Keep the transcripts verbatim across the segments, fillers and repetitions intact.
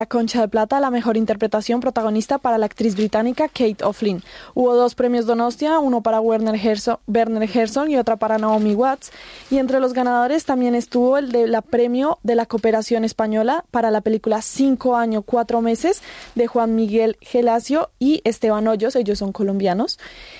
La Concha de Plata, la mejor interpretación protagonista para la actriz británica Kate O'Flynn. Hubo dos premios Donostia, uno para Werner Herzog, Werner Herzog y otra para Naomi Watts. Y entre los ganadores también estuvo el de la premio de la Cooperación Española para la película Cinco años, cuatro meses de Juan Miguel Gelasio y Esteban Hoyos, ellos son colombianos.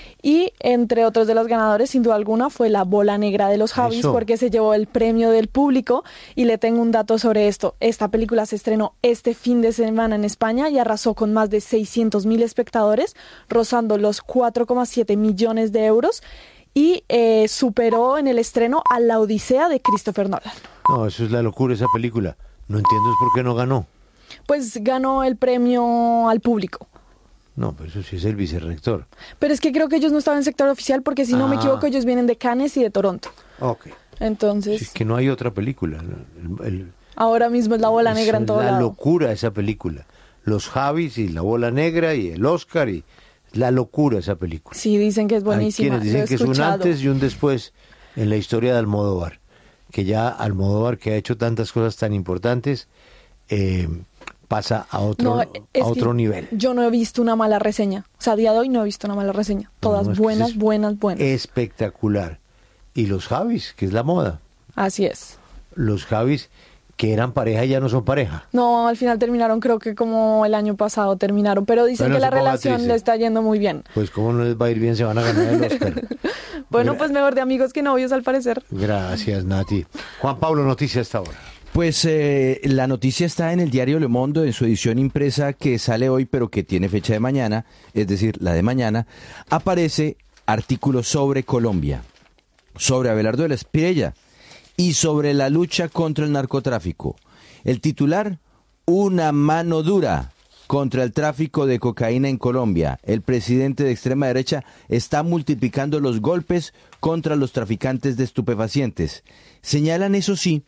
Y entre otros de los ganadores, sin duda alguna, fue La Bola Negra de los Javis, Eso. porque se llevó el premio del público. Y le tengo un dato sobre esto. Esta película se estrenó este fin de semana en España y arrasó con más de seiscientos mil espectadores, rozando los cuatro coma siete millones de euros. Y eh, superó en el estreno a La Odisea de Christopher Nolan. No, eso es la locura, esa película. No entiendo es por qué no ganó. Pues ganó el premio al público. No, pero eso sí es el vicerrector. Pero es que creo que ellos no estaban en sector oficial porque si ah. no me equivoco ellos vienen de Cannes y de Toronto. Ok. Entonces... Sí, es que no hay otra película. El, el, Ahora mismo es La Bola Negra en todo lado. Es la locura esa película. Los Javis y La Bola Negra y el Oscar y... La locura esa película. Sí, dicen que es buenísima. Hay quienes dicen que es un antes y un después en la historia de Almodóvar. Que ya Almodóvar, que ha hecho tantas cosas tan importantes... Eh, pasa a otro, no, a otro nivel. Yo no he visto una mala reseña. O sea, a día de hoy no he visto una mala reseña. Todas no, no, buenas, es buenas, buenas. Espectacular. Y los Javis, que es la moda. Así es. Los Javis, que eran pareja y ya no son pareja. No, al final terminaron, creo que como el año pasado terminaron. Pero dicen bueno, que la relación le está yendo muy bien. Pues cómo no les va a ir bien, se van a ganar el Oscar. Bueno, Gra- pues mejor de amigos que novios al parecer. Gracias, Nati. Juan Pablo, noticia hasta ahora. Pues eh, la noticia está en el diario Le Monde, en su edición impresa que sale hoy, pero que tiene fecha de mañana, es decir, la de mañana. Aparece artículos sobre Colombia, sobre Abelardo de la Espriella y sobre la lucha contra el narcotráfico. El titular, una mano dura contra el tráfico de cocaína en Colombia. El presidente de extrema derecha está multiplicando los golpes contra los traficantes de estupefacientes. Señalan, eso sí,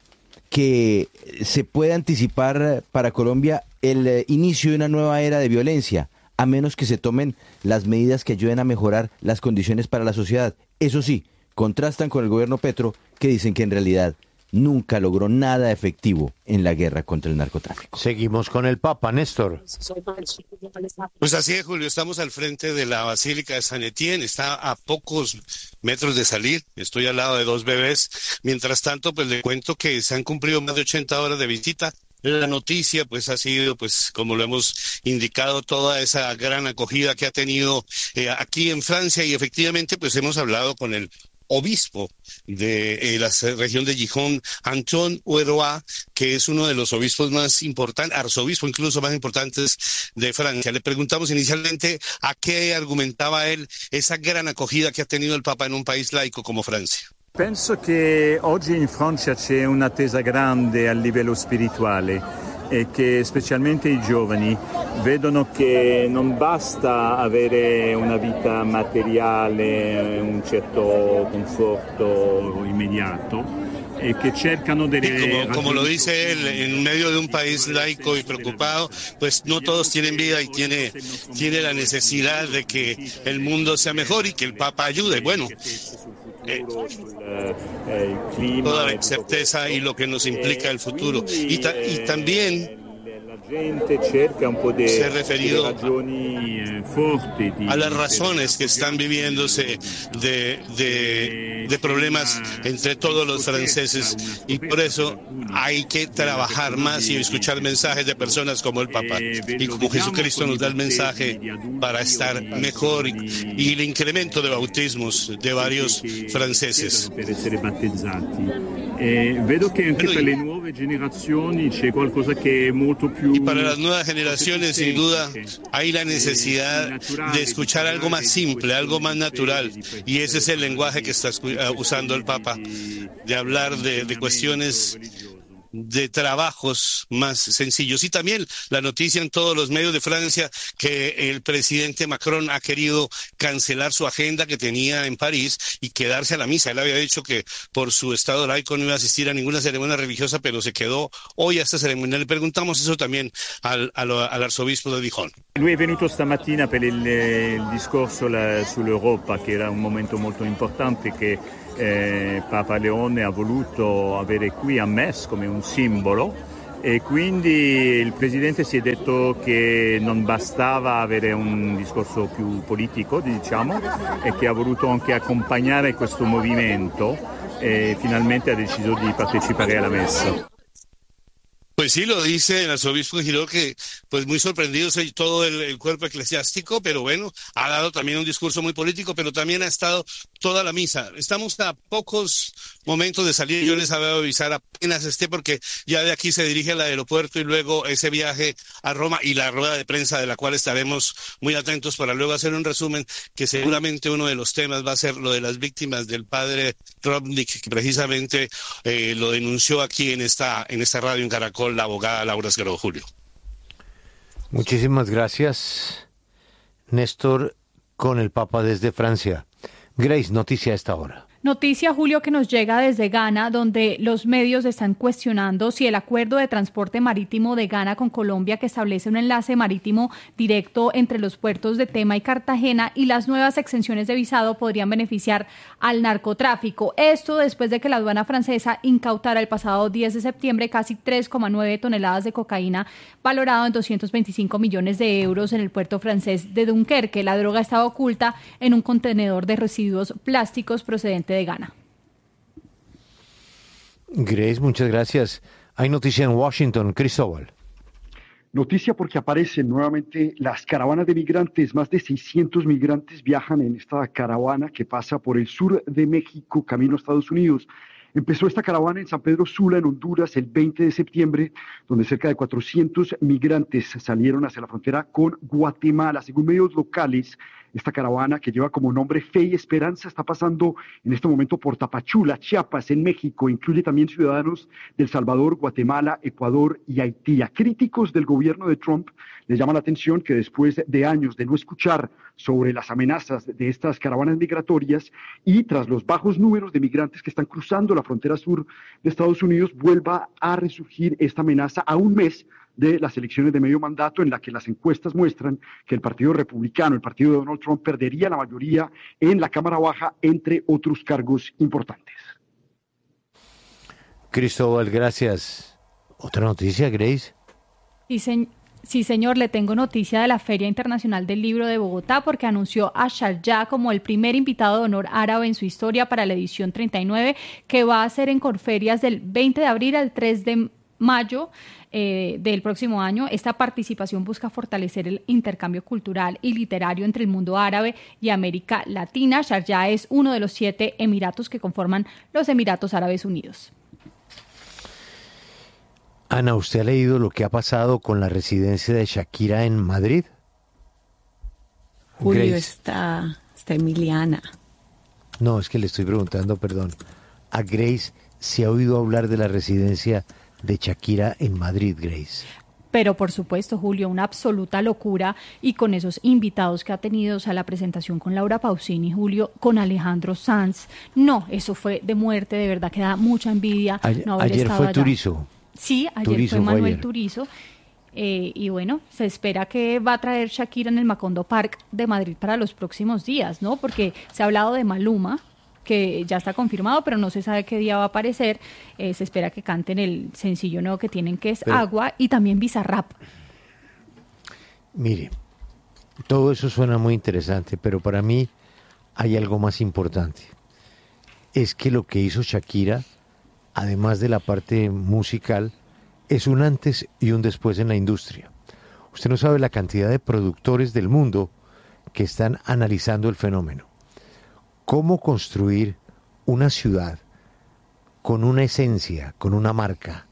que se puede anticipar para Colombia el eh, inicio de una nueva era de violencia, a menos que se tomen las medidas que ayuden a mejorar las condiciones para la sociedad. Eso sí, contrastan con el gobierno Petro, que dicen que en realidad nunca logró nada efectivo en la guerra contra el narcotráfico. Seguimos con el Papa, Néstor. Pues así es, Julio, estamos al frente de la Basílica de San Etienne, está a pocos metros de salir, estoy al lado de dos bebés. Mientras tanto, pues le cuento que se han cumplido más de ochenta horas de visita. La noticia pues ha sido, pues como lo hemos indicado, toda esa gran acogida que ha tenido eh, aquí en Francia, y efectivamente pues hemos hablado con el obispo de eh, la región de Gijón, Antoine Hueroa, que es uno de los obispos más importantes, arzobispo incluso más importantes de Francia. Le preguntamos inicialmente a qué argumentaba él esa gran acogida que ha tenido el Papa en un país laico como Francia. Penso che oggi in Francia c'è un'attesa grande a livello spirituale e che specialmente i giovani vedono che non basta avere una vita materiale, un certo conforto immediato, e che cercano delle... Como, como lo dice él, en medio de un país laico y preocupado, pues no todos tienen vida y tiene, tiene la necesidad de que el mundo sea mejor y que el Papa ayude. Bueno, Eh, toda la certeza y lo que nos implica el futuro. Y, ta, y también se ha referido a las razones que están viviéndose de, de, de problemas entre todos los franceses, y por eso hay que trabajar más y escuchar mensajes de personas como el Papa y como Jesucristo nos da el mensaje para estar mejor, y, y el incremento de bautismos de varios franceses. Eh, vedo che anche per le nuove generazioni c'è qualcosa che è molto più... Y para las nuevas generaciones, sin duda, hay la necesidad de escuchar algo más simple, algo más natural, y ese es el lenguaje que está usando el Papa, de hablar de, de cuestiones, de trabajos más sencillos. Y también la noticia en todos los medios de Francia que el presidente Macron ha querido cancelar su agenda que tenía en París y quedarse a la misa. Él había dicho que por su estado laico no iba a asistir a ninguna ceremonia religiosa, pero se quedó hoy a esta ceremonia. Le preguntamos eso también al, al, al arzobispo de Dijon. Lui è venuto stamattina per il, il discorso la, sull'Europa, che era un momento molto importante che eh, Papa Leone ha voluto avere qui a Metz come un simbolo, E quindi il Presidente si è detto che non bastava avere un discorso più politico, diciamo, e che ha voluto anche accompagnare questo movimento e finalmente ha deciso di partecipare alla messa. Pues sí, lo dice el arzobispo de Girón, que pues muy sorprendido soy todo el, el cuerpo eclesiástico, pero bueno, ha dado también un discurso muy político, pero también ha estado toda la misa. Estamos a pocos momentos de salir, yo les había de avisar apenas esté, porque ya de aquí se dirige al aeropuerto y luego ese viaje a Roma y la rueda de prensa de la cual estaremos muy atentos para luego hacer un resumen, que seguramente uno de los temas va a ser lo de las víctimas del padre Tropnik, que precisamente eh, lo denunció aquí en esta, en esta radio en Caracol, la abogada Laura Esguerro. Julio. Muchísimas gracias, Néstor, con el Papa desde Francia. Grace, noticia a esta hora. Noticia, Julio, que nos llega desde Ghana, donde los medios están cuestionando si el acuerdo de transporte marítimo de Ghana con Colombia, que establece un enlace marítimo directo entre los puertos de Tema y Cartagena, y las nuevas exenciones de visado podrían beneficiar al narcotráfico. Esto después de que la aduana francesa incautara el pasado diez de septiembre casi tres coma nueve toneladas de cocaína, valorado en doscientos veinticinco millones de euros en el puerto francés de Dunkerque. La droga estaba oculta en un contenedor de residuos plásticos procedente de Ghana. Grace, muchas gracias. Hay noticia en Washington, Cristóbal. Noticia porque aparecen nuevamente las caravanas de migrantes. Más de seiscientos migrantes viajan en esta caravana que pasa por el sur de México, camino a Estados Unidos. Empezó esta caravana en San Pedro Sula, en Honduras, el veinte de septiembre, donde cerca de cuatrocientos migrantes salieron hacia la frontera con Guatemala. Según medios locales, esta caravana, que lleva como nombre Fe y Esperanza, está pasando en este momento por Tapachula, Chiapas, en México. Incluye también ciudadanos de El Salvador, Guatemala, Ecuador y Haití. A críticos del gobierno de Trump les llama la atención que después de años de no escuchar sobre las amenazas de estas caravanas migratorias y tras los bajos números de migrantes que están cruzando la frontera sur de Estados Unidos, vuelva a resurgir esta amenaza a un mes de las elecciones de medio mandato, en la que las encuestas muestran que el Partido Republicano, el partido de Donald Trump, perdería la mayoría en la Cámara Baja, entre otros cargos importantes. Cristóbal, gracias. ¿Otra noticia, Grace? Sí, señor. Sí, señor, le tengo noticia de la Feria Internacional del Libro de Bogotá, porque anunció a Sharjah como el primer invitado de honor árabe en su historia para la edición treinta y nueve, que va a ser en Corferias del veinte de abril al tres de mayo eh, del próximo año. Esta participación busca fortalecer el intercambio cultural y literario entre el mundo árabe y América Latina. Sharjah es uno de los siete emiratos que conforman los Emiratos Árabes Unidos. Ana, ¿usted ha leído lo que ha pasado con la residencia de Shakira en Madrid? Julio, Grace. está, está Emiliana. No, es que le estoy preguntando, perdón, a Grace si ha oído hablar de la residencia de Shakira en Madrid, Grace. Pero por supuesto, Julio, una absoluta locura, y con esos invitados que ha tenido, o sea, la presentación con Laura Pausini, Julio, con Alejandro Sanz. No, eso fue de muerte, de verdad que da mucha envidia. Ayer, no haber ayer estado fue allá. Turizo. Sí, ayer Turizo fue fue Manuel ayer. Turizo. Eh, y bueno, se espera que va a traer Shakira en el Macondo Park de Madrid para los próximos días, ¿no? Porque se ha hablado de Maluma, que ya está confirmado, pero no se sabe qué día va a aparecer. Eh, se espera que canten el sencillo nuevo que tienen, que es Pero- Agua, y también Bizarrap. Mire, todo eso suena muy interesante, pero para mí hay algo más importante. Es que lo que hizo Shakira, además de la parte musical, es un antes y un después en la industria. Usted no sabe la cantidad de productores del mundo que están analizando el fenómeno. ¿Cómo construir una ciudad con una esencia, con una marca?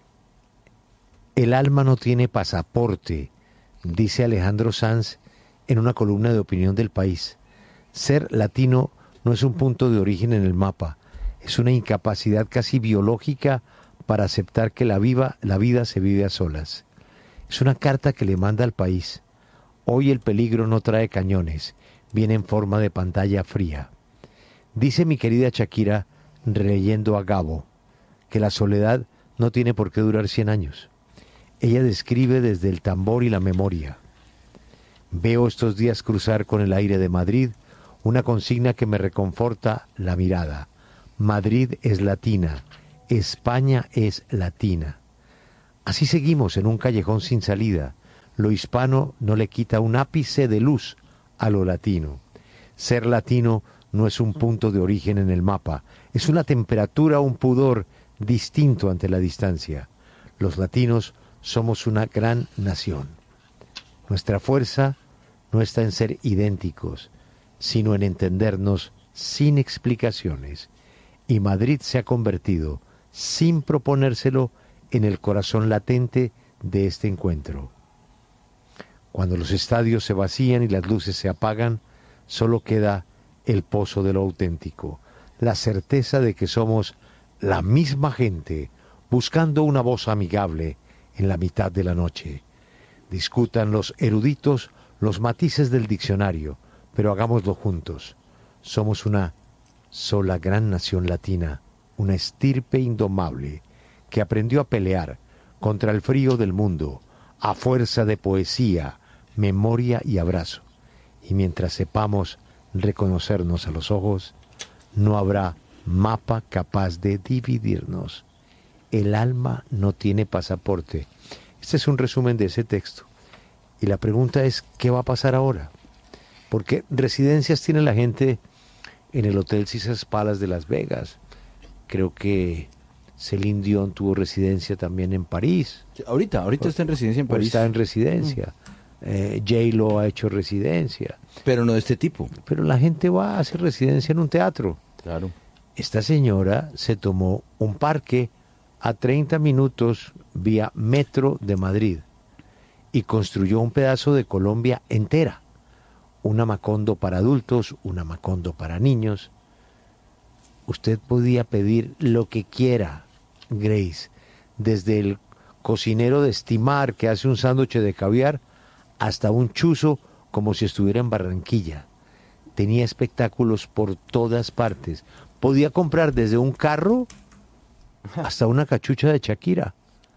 El alma no tiene pasaporte, dice Alejandro Sanz en una columna de opinión del País. Ser latino no es un punto de origen en el mapa, es una incapacidad casi biológica para aceptar que la, viva, la vida se vive a solas. Es una carta que le manda al país. Hoy el peligro no trae cañones, viene en forma de pantalla fría. Dice mi querida Shakira, releyendo a Gabo, que la soledad no tiene por qué durar cien años. Ella describe desde el tambor y la memoria. Veo estos días cruzar con el aire de Madrid una consigna que me reconforta la mirada. Madrid es latina, España es latina. Así seguimos en un callejón sin salida. Lo hispano no le quita un ápice de luz a lo latino. Ser latino no es un punto de origen en el mapa, es una temperatura, un pudor distinto ante la distancia. Los latinos somos una gran nación. Nuestra fuerza no está en ser idénticos, sino en entendernos sin explicaciones. Y Madrid se ha convertido, sin proponérselo, en el corazón latente de este encuentro. Cuando los estadios se vacían y las luces se apagan, solo queda el pozo de lo auténtico, la certeza de que somos la misma gente, buscando una voz amigable en la mitad de la noche. Discutan los eruditos los matices del diccionario, pero hagámoslo juntos. Somos una sola gran nación latina, una estirpe indomable que aprendió a pelear contra el frío del mundo a fuerza de poesía, memoria y abrazo. Y mientras sepamos reconocernos a los ojos, no habrá mapa capaz de dividirnos. El alma no tiene pasaporte. Este es un resumen de ese texto. Y la pregunta es, ¿qué va a pasar ahora? Porque residencias tiene la gente en el Hotel Caesars Palace de Las Vegas. Creo que Celine Dion tuvo residencia también en París. Ahorita, ahorita está en residencia en París. Está en residencia. Mm. Eh, J-Lo ha hecho residencia. Pero no de este tipo. Pero la gente va a hacer residencia en un teatro. Claro. Esta señora se tomó un parque a treinta minutos vía metro de Madrid y construyó un pedazo de Colombia entera. Una Macondo para adultos, una Macondo para niños. Usted podía pedir lo que quiera, Grace, desde el cocinero de estimar que hace un sándwich de caviar hasta un chuzo como si estuviera en Barranquilla. Tenía espectáculos por todas partes. Podía comprar desde un carro hasta una cachucha de Shakira.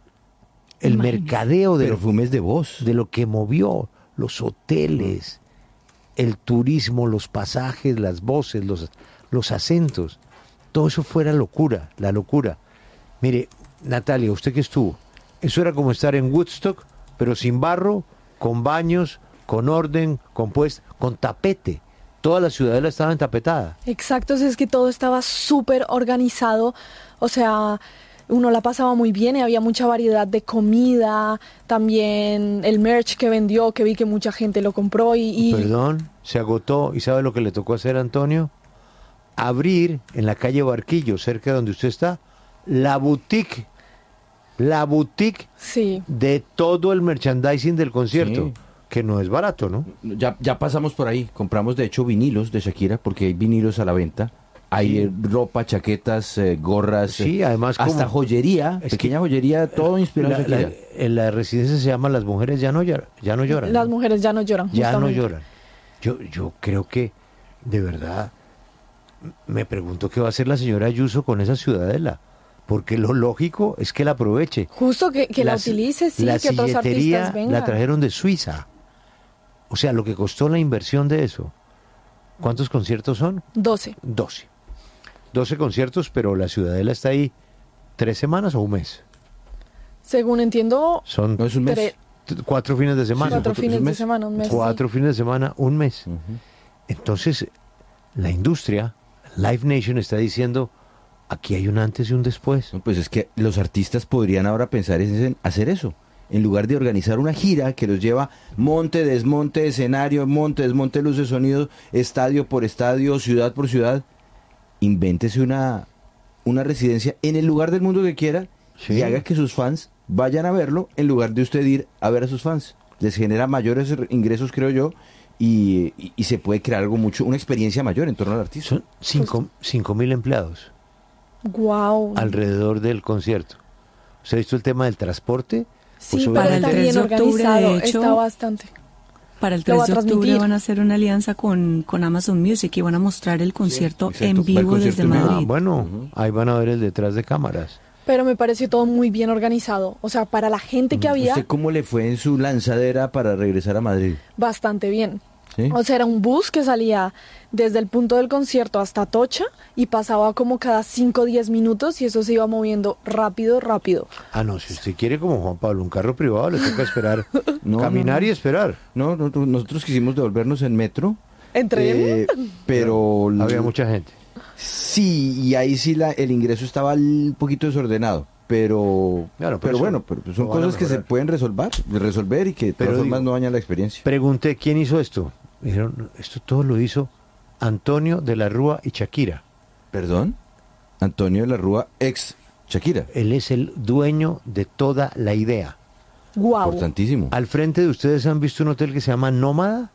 El Imagínese. mercadeo de perfumes de voz, de lo que movió, los hoteles, el turismo, los pasajes, las voces, los, los acentos. Todo eso fuera locura, la locura. Mire, Natalia, usted que estuvo, eso era como estar en Woodstock, pero sin barro, con baños, con orden, con pues, con tapete. Toda la ciudadela estaba entapetada. Exacto, es que todo estaba súper organizado, o sea, uno la pasaba muy bien y había mucha variedad de comida, también el merch que vendió, que vi que mucha gente lo compró y... y... Perdón, se agotó, ¿y sabe lo que le tocó hacer a Antonio? Abrir en la calle Barquillo, cerca de donde usted está, la boutique, la boutique sí. de todo el merchandising del concierto. Sí. Que no es barato, ¿no? Ya, ya pasamos por ahí, compramos de hecho vinilos de Shakira, porque hay vinilos a la venta. Hay sí. ropa, chaquetas, eh, gorras, sí, además hasta como, joyería, pequeña joyería, todo inspirado en Shakira. La, en la residencia se llama Las mujeres ya no lloran. Ya no lloran Las ¿no? mujeres ya no lloran. Ya justamente. no lloran. Yo, yo creo que, de verdad, me pregunto qué va a hacer la señora Ayuso con esa ciudadela. Porque lo lógico es que la aproveche. Justo que, que la, la utilice, sí, la que otros artistas vengan. La trajeron de Suiza. O sea, lo que costó la inversión de eso. ¿Cuántos conciertos son? Doce. Doce. Doce conciertos, pero la ciudadela está ahí tres semanas o un mes. Según entiendo... Son ¿no es un mes? Tre- cuatro fines de semana. Sí, cuatro fines de semana, un mes. Cuatro sí. fines de semana, un mes. Uh-huh. Entonces, la industria, Live Nation está diciendo, aquí hay un antes y un después. No, pues es que los artistas podrían ahora pensar en hacer eso. En lugar de organizar una gira que los lleva monte, desmonte, escenario, monte, desmonte, luces, sonido, estadio por estadio, ciudad por ciudad, invéntese una, una residencia en el lugar del mundo que quiera sí. y haga que sus fans vayan a verlo en lugar de usted ir a ver a sus fans. Les genera mayores ingresos, creo yo, y, y, y se puede crear algo mucho, una experiencia mayor en torno al artista. Son cinco, cinco mil empleados. Wow. Alrededor del concierto. ¿Usted ha visto el tema del transporte? Sí, pues para el estar tres bien de octubre, organizado, de hecho, está bastante. Para el tres de octubre van a hacer una alianza con, con Amazon Music y van a mostrar el concierto sí, en vivo concierto desde Madrid. Ah, bueno, uh-huh. ahí van a ver el detrás de cámaras. Pero me pareció todo muy bien organizado. O sea, para la gente que había... ¿Usted cómo le fue en su lanzadera para regresar a Madrid? Bastante bien. ¿Sí? O sea, era un bus que salía desde el punto del concierto hasta Atocha y pasaba como cada cinco o diez minutos y eso se iba moviendo rápido, rápido. Ah, no, si usted quiere como Juan Pablo, un carro privado, le toca esperar, No, caminar no, no. y esperar. No, no, no, nosotros quisimos devolvernos en metro. ¿En tren? eh, pero Había mucha gente. Sí, y ahí sí la, el ingreso estaba un poquito desordenado. Pero, Claro, pero pero eso bueno, pero son lo van a cosas que se mejorar. pueden resolver, resolver y que de Pero todas formas digo, no dañan la experiencia. Pregunté, ¿quién hizo esto? Me dijeron, esto todo lo hizo Antonio de la Rúa y Shakira. ¿Perdón? Antonio de la Rúa, ex Shakira. Él es el dueño de toda la idea. Guau. Importantísimo. Al frente de ustedes han visto un hotel que se llama Nómada,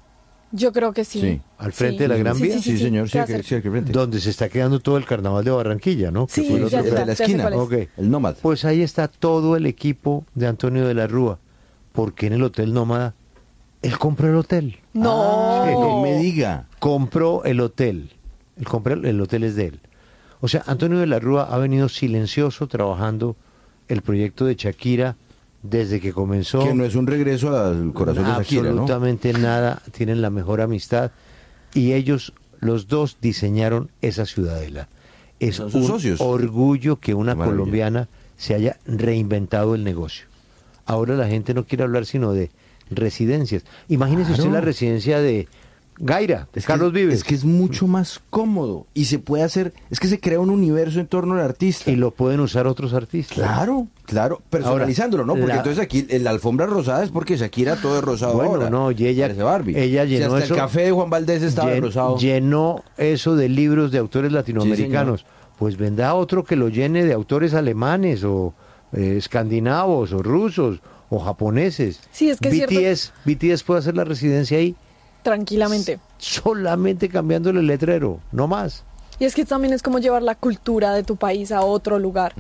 Yo creo que sí. Sí. al frente Sí. de la Gran Sí, Vía, sí, Sí, señor, sí, ¿qué aquí, hacer? sí, aquí al frente. donde se está quedando todo el carnaval de Barranquilla, ¿no? Que Sí, fue el ya otro el está, de la ya sé esquina. cuál es. Ok. El Nómada. Pues ahí está todo el equipo de Antonio de la Rúa, porque en el Hotel Nómada él compró el hotel, No. Ah, no me diga. compró el hotel, el, compró, el hotel es de él. O sea, Antonio de la Rúa ha venido silencioso trabajando el proyecto de Shakira desde que comenzó. Que no es un regreso al corazón de Shakira, ¿no? Absolutamente nada, tienen la mejor amistad y ellos, los dos, diseñaron esa ciudadela. Es Son sus un socios. orgullo que una Qué maravilla. colombiana se haya reinventado el negocio. Ahora la gente no quiere hablar sino de residencias. Imagínese Claro. usted la residencia de Gaira, de Es Carlos que, Vives. Es que es mucho más cómodo y se puede hacer, es que se crea un universo en torno al artista. Y lo pueden usar otros artistas. Claro, claro, personalizándolo, ¿no? Porque la- entonces aquí en la alfombra rosada es porque Shakira todo es rosado Bueno, ahora. no, y ella- Parece Barbie. ella Si llenó hasta eso- el café de Juan Valdés estaba Llen- rosado. Llenó eso de libros de autores latinoamericanos. Pues vendrá otro que lo llene de autores alemanes o eh, escandinavos o rusos o japoneses. Sí, es que es B T S, cierto. B T S puede hacer la residencia ahí Tranquilamente. solamente cambiándole el letrero, no más. Y es que también es como llevar la cultura de tu país a otro lugar.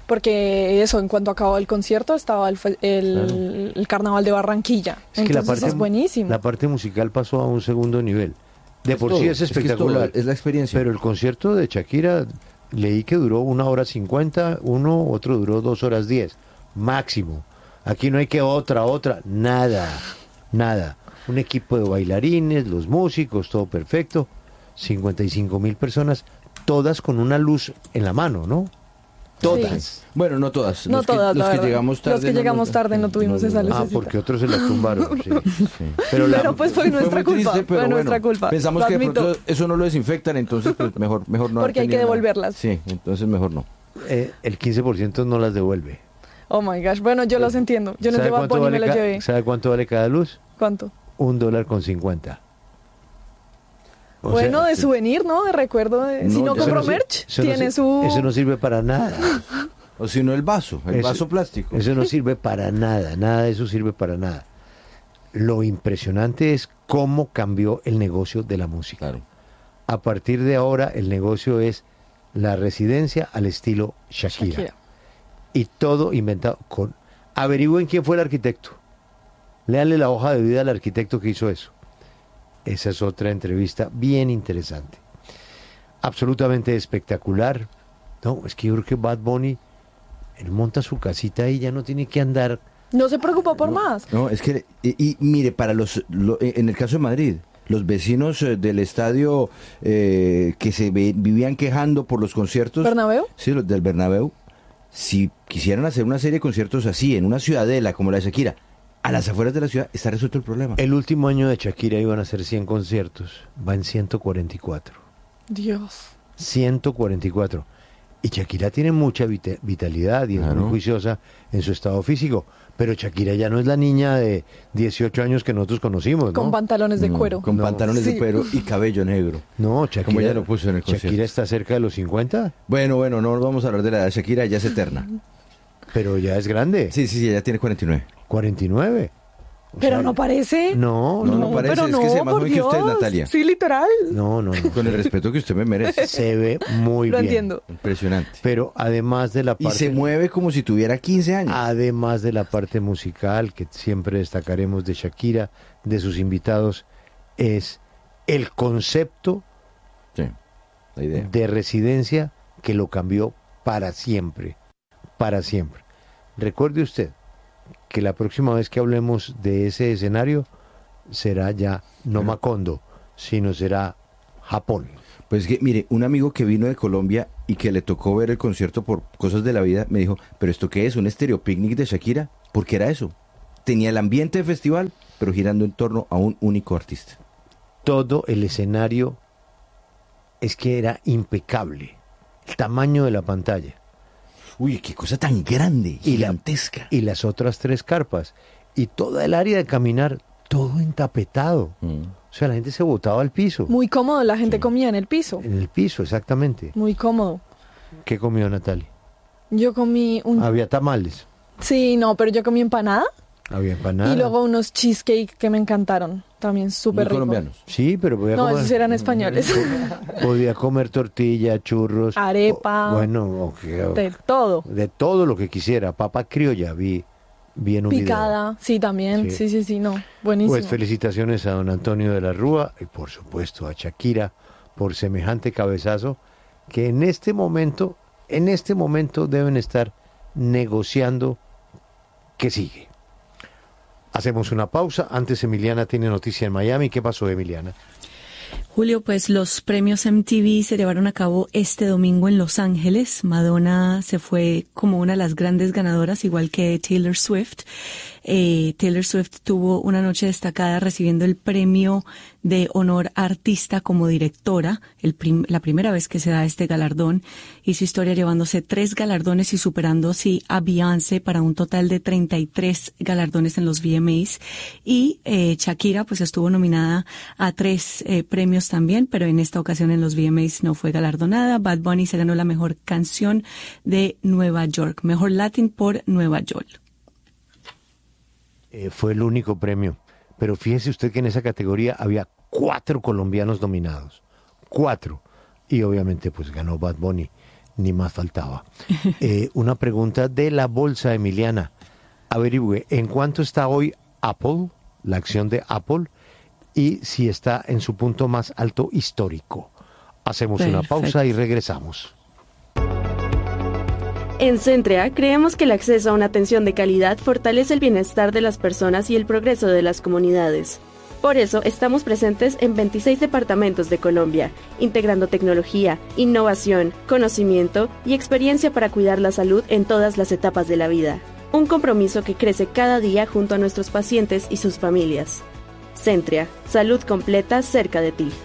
Porque eso, en cuanto acabó el concierto, estaba el, fe- el, el carnaval de Barranquilla. Es que la Entonces parte, es buenísimo. la parte musical pasó a un segundo nivel. De Es por todo, sí es es que es espectacular. todo, es la experiencia. Pero el concierto de Shakira, leí que duró una hora cincuenta, uno, otro duró dos horas diez, máximo. Aquí no hay que otra, otra, nada, nada. Un equipo de bailarines, los músicos, todo perfecto. cincuenta y cinco mil personas, todas con una luz en la mano, ¿no? Todas. Bueno, no todas. No los todas, que, los la que verdad. llegamos tarde. Los que no llegamos nos- tarde no tuvimos esa luz. Ah, Lucecita. porque otros se la tumbaron. Sí. Pero, la- Pero pues fue nuestra muy culpa. triste, pero fue nuestra bueno, culpa. Pensamos lo que de admito. pronto eso no lo desinfectan, entonces pues mejor, mejor no. Porque hay que tenía nada. devolverlas. Sí, entonces mejor no. eh, el quince por ciento no las devuelve. Oh my gosh. Bueno, yo los entiendo. Yo no ¿Sabe llevo a cuánto Bonnie y me vale la ca- llevé. ¿Sabe cuánto vale cada luz? ¿Cuánto? Un dólar con cincuenta. O Bueno, sea, de souvenir, ¿no? De recuerdo. De... si No, no ya- compro eso no merch, si- eso no tiene si- su... Eso no sirve para nada. O si no el vaso, el Eso- vaso plástico. Eso no sirve para nada, nada de eso sirve para nada. Lo impresionante es cómo cambió el negocio de la música. Claro. A partir de ahora el negocio es la residencia al estilo Shakira. Shakira. Y todo inventado con... Averigüen quién fue el arquitecto. Léanle la hoja de vida al arquitecto que hizo eso. Esa es otra entrevista bien interesante. Absolutamente espectacular. No, es que yo creo que Bad Bunny, él monta su casita y ya no tiene que andar. No se preocupó por más. No, es que, y, y mire, para los, lo- en el caso de Madrid, los vecinos eh, del estadio eh, que se ve- vivían quejando por los conciertos. ¿Bernabéu? Sí, los del Bernabéu. Si quisieran hacer una serie de conciertos así, en una ciudadela como la de Shakira, a las afueras de la ciudad, está resuelto el problema. El último año de Shakira iban a ser cien conciertos, va en ciento cuarenta y cuatro. Dios. ciento cuarenta y cuatro. Y Shakira tiene mucha vita- vitalidad y es Claro. muy juiciosa en su estado físico. Pero Shakira ya no es la niña de dieciocho años que nosotros conocimos, ¿no? Con pantalones de No, cuero. Con No. pantalones de Sí. cuero y cabello negro. No, Shakira, Como ella lo puso en el concierto. Shakira está cerca de los cincuenta, Bueno, bueno, no vamos a hablar de la edad de Shakira, ya es eterna. pero ya es grande. Sí, sí, sí, ella tiene cuarenta y nueve. cuarenta y nueve. O Pero sea, no parece. No, No, no, no parece, pero es no, que se ve más por joven que usted, Dios. Natalia. Sí, literal. no, no, no. Con el respeto que usted me merece. Se ve muy Lo bien. entiendo. Impresionante. Pero además de la Y parte... se mueve como si tuviera quince años. Además de la parte musical, que siempre destacaremos de Shakira, de sus invitados, es el concepto Sí, la idea. de residencia que lo cambió para siempre, para siempre. Recuerde usted que la próxima vez que hablemos de ese escenario, será ya no Macondo, sino será Japón. Pues que, mire, un amigo que vino de Colombia y que le tocó ver el concierto por cosas de la vida, me dijo, ¿pero esto qué es? ¿Un estéreo picnic de Shakira? Porque era eso. Tenía el ambiente de festival, pero girando en torno a un único artista. Todo el escenario es que era impecable. El tamaño de la pantalla. Uy, qué cosa tan grande, gigantesca. Y, la, y las otras tres carpas. Y toda el área de caminar, todo entapetado. Mm. O sea, la gente se botaba al piso. Muy cómodo, la gente sí. comía en el piso. En el piso, exactamente. Muy cómodo. ¿Qué comió Natalia? Yo comí un... Había tamales. Sí, no, pero yo comí empanada. Había empanada. Y luego unos cheesecake que me encantaron. También súper ricos. Colombianos. Sí, pero podía no, comer... esos eran españoles. Podía comer tortilla, churros. Arepa. O, bueno, o, o, de todo. De todo lo que quisiera. Papa criolla, vi, vi en un Picada, video. sí, también. Sí. sí, sí, sí, no. Buenísimo. Pues felicitaciones a don Antonio de la Rúa y por supuesto a Shakira por semejante cabezazo que en este momento, en este momento deben estar negociando qué sigue. Hacemos una pausa. Antes Emiliana tiene noticia en Miami. ¿Qué pasó, Emiliana? Julio, pues los premios M T V se llevaron a cabo este domingo en Los Ángeles. Madonna se fue como una de las grandes ganadoras, igual que Taylor Swift. Eh, Taylor Swift tuvo una noche destacada recibiendo el premio de honor a artista como directora, el prim- la primera vez que se da este galardón. Hizo historia llevándose tres galardones y superando así a Beyoncé para un total de treinta y tres galardones en los V M As. Y eh, Shakira pues estuvo nominada a tres eh, premios también, pero en esta ocasión en los V M As no fue galardonada. Bad Bunny se ganó la mejor canción de Nueva York, mejor Latin por Nueva York. Eh, fue el único premio, pero fíjese usted que en esa categoría había cuatro colombianos nominados, cuatro, y obviamente pues ganó Bad Bunny, ni más faltaba. Eh, una pregunta de la bolsa, Emiliana, averigüe, ¿en cuánto está hoy Apple, la acción de Apple, y si está en su punto más alto histórico? Hacemos Perfecto. Una pausa y regresamos. En Centrea, creemos que el acceso a una atención de calidad fortalece el bienestar de las personas y el progreso de las comunidades. Por eso, estamos presentes en veintiséis departamentos de Colombia, integrando tecnología, innovación, conocimiento y experiencia para cuidar la salud en todas las etapas de la vida. Un compromiso que crece cada día junto a nuestros pacientes y sus familias. Centrea, salud completa cerca de ti.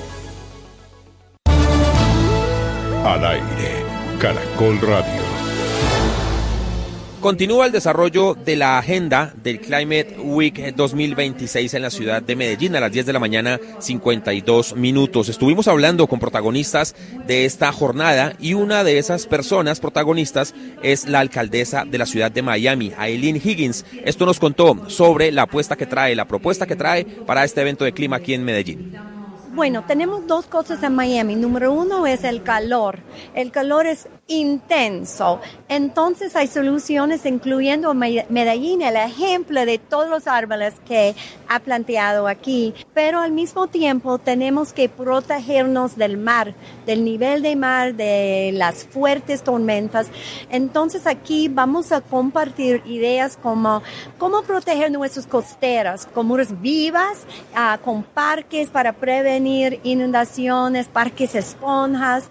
Al aire, Caracol Radio. Continúa el desarrollo de la agenda del Climate Week dos mil veintiséis en la ciudad de Medellín a las diez de la mañana, cincuenta y dos minutos. Estuvimos hablando con protagonistas de esta jornada y una de esas personas protagonistas es la alcaldesa de la ciudad de Miami, Aileen Higgins. Esto nos contó sobre la apuesta que trae, la propuesta que trae para este evento de clima aquí en Medellín. Bueno, tenemos dos cosas en Miami. Número uno es el calor. El calor es intenso. Entonces hay soluciones, incluyendo Medellín, el ejemplo de todos los árboles que ha planteado aquí. Pero al mismo tiempo tenemos que protegernos del mar, del nivel de mar, de las fuertes tormentas. Entonces aquí vamos a compartir ideas como cómo proteger nuestras costeras, con muros vivas, uh, con parques para prevenir inundaciones, parques esponjas.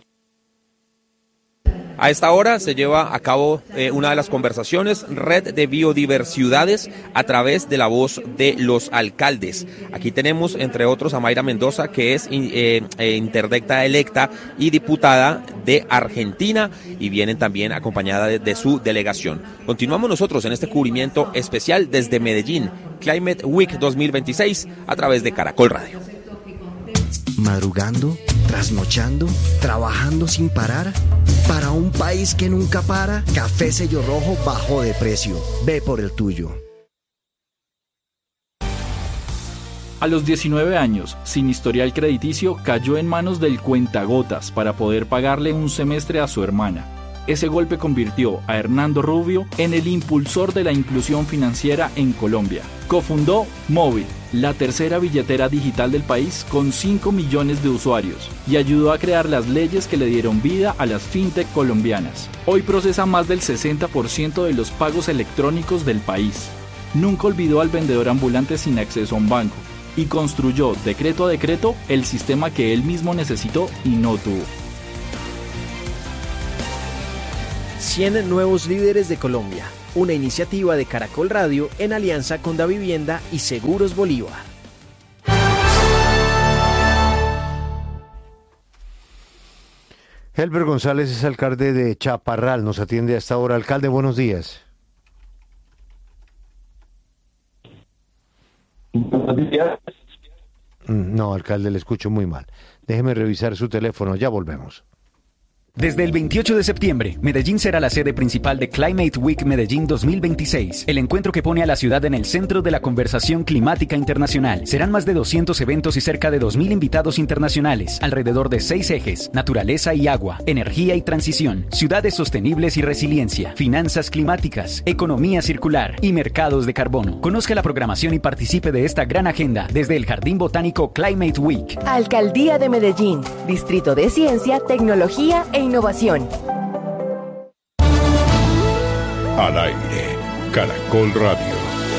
A esta hora se lleva a cabo eh, una de las conversaciones, Red de Biodiversidades, a través de la voz de los alcaldes. Aquí tenemos, entre otros, a Mayra Mendoza, que es eh, eh, interdicta electa y diputada de Argentina, y vienen también acompañada de, de su delegación. Continuamos nosotros en este cubrimiento especial desde Medellín, Climate Week dos mil veintiséis, a través de Caracol Radio. Madrugando, trasnochando, trabajando sin parar. Para un país que nunca para, Café Sello Rojo bajó de precio. Ve por el tuyo. A los diecinueve años, sin historial crediticio, cayó en manos del cuentagotas para poder pagarle un semestre a su hermana. Ese golpe convirtió a Hernando Rubio en el impulsor de la inclusión financiera en Colombia. Cofundó Móvil, la tercera billetera digital del país con cinco millones de usuarios, y ayudó a crear las leyes que le dieron vida a las fintech colombianas. Hoy procesa más del sesenta por ciento de los pagos electrónicos del país. Nunca olvidó al vendedor ambulante sin acceso a un banco. y construyó decreto a decreto el sistema que él mismo necesitó y no tuvo. cien nuevos líderes de Colombia, una iniciativa de Caracol Radio en alianza con Davivienda y Seguros Bolívar. Helber González es alcalde de Chaparral, nos atiende a esta hora. Alcalde, buenos días. Buenos días. No, alcalde, le escucho muy mal. Déjeme revisar su teléfono, ya volvemos. Desde el veintiocho de septiembre, Medellín será la sede principal de Climate Week Medellín dos mil veintiséis, el encuentro que pone a la ciudad en el centro de la conversación climática internacional. Serán más de doscientos eventos y cerca de dos mil invitados internacionales, alrededor de seis ejes: naturaleza y agua, energía y transición, ciudades sostenibles y resiliencia, finanzas climáticas, economía circular y mercados de carbono. Conozca la programación y participe de esta gran agenda desde el Jardín Botánico Climate Week. Alcaldía de Medellín, Distrito de Ciencia, Tecnología e Innovación. Al aire, Caracol Radio.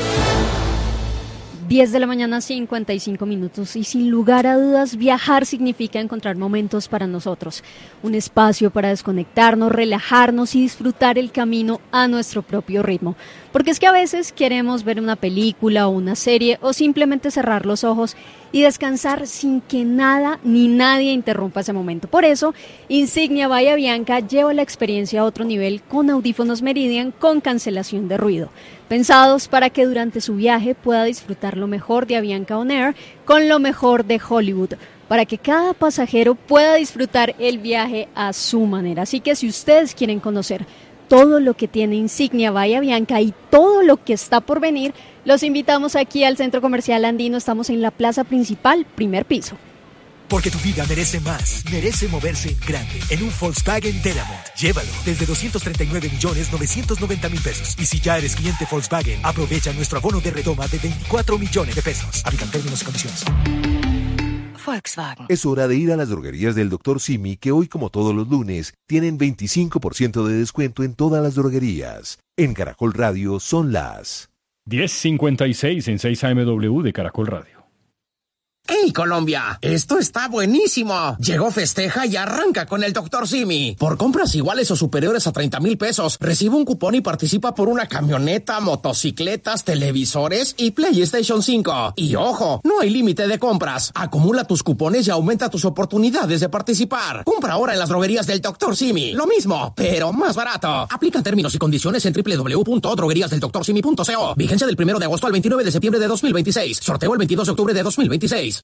diez de la mañana, cincuenta y cinco minutos, y sin lugar a dudas viajar significa encontrar momentos para nosotros, un espacio para desconectarnos, relajarnos y disfrutar el camino a nuestro propio ritmo, porque es que a veces queremos ver una película o una serie o simplemente cerrar los ojos y descansar sin que nada ni nadie interrumpa ese momento. Por eso, Insignia Bahía Bianca lleva la experiencia a otro nivel con audífonos Meridian con cancelación de ruido, pensados para que durante su viaje pueda disfrutar lo mejor de Avianca On Air con lo mejor de Hollywood, para que cada pasajero pueda disfrutar el viaje a su manera. Así que si ustedes quieren conocer todo lo que tiene Insignia Bahía Bianca y todo lo que está por venir, los invitamos aquí al Centro Comercial Andino. Estamos en la plaza principal, primer piso. Porque tu vida merece más, merece moverse en grande, en un Volkswagen Delamont. Llévalo desde doscientos treinta y nueve millones novecientos noventa mil pesos. Y si ya eres cliente Volkswagen, aprovecha nuestro abono de retoma de veinticuatro millones de pesos. Aplican términos y condiciones. Volkswagen. Es hora de ir a las droguerías del doctor Simi, que hoy, como todos los lunes, tienen veinticinco por ciento de descuento en todas las droguerías. En Caracol Radio son las diez cincuenta y seis en seis A M W de Caracol Radio. ¡Hey, Colombia! ¡Esto está buenísimo! Llegó Festeja y arranca con el doctor Simi. Por compras iguales o superiores a treinta mil pesos, recibe un cupón y participa por una camioneta, motocicletas, televisores y PlayStation cinco. Y ojo, no hay límite de compras. Acumula tus cupones y aumenta tus oportunidades de participar. Compra ahora en las droguerías del doctor Simi. Lo mismo, pero más barato. Aplican términos y condiciones en doble u doble u doble u punto droguerías del doctor simi punto co. Vigencia del primero de agosto al veintinueve de septiembre de dos mil veintiséis. Sorteo el veintidós de octubre de dos mil veintiséis.